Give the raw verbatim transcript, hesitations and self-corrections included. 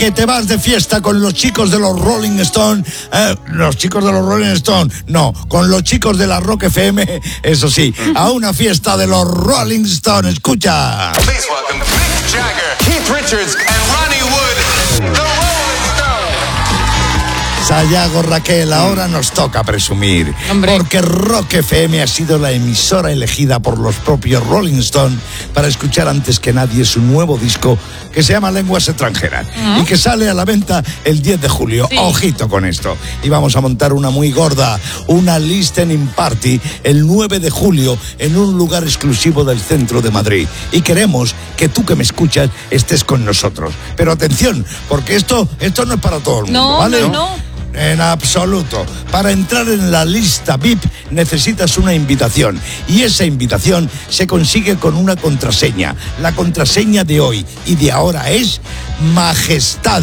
que te vas de fiesta con los chicos de los Rolling Stone, eh, los chicos de los Rolling Stone, no, con los chicos de la Rock F M, eso sí, a una fiesta de los Rolling Stone. Escucha. Please welcome Mick Jagger, Keith Richards and Ronnie Wood, the Rolling Stones. Sayago, Raquel, ahora nos toca presumir. Hombre. Porque Rock F M ha sido la emisora elegida por los propios Rolling Stone para escuchar antes que nadie su nuevo disco que se llama Lenguas Extranjeras uh-huh. y que sale a la venta el diez de julio. Sí. Ojito con esto. Y vamos a montar una muy gorda, una listening party el nueve de julio en un lugar exclusivo del centro de Madrid. Y queremos que tú que me escuchas estés con nosotros. Pero atención, porque esto, esto no es para todo el mundo, no, ¿vale? No, no. En absoluto. Para entrar en la lista V I P necesitas una invitación y esa invitación se consigue con una contraseña. La contraseña de hoy y de ahora es Majestad.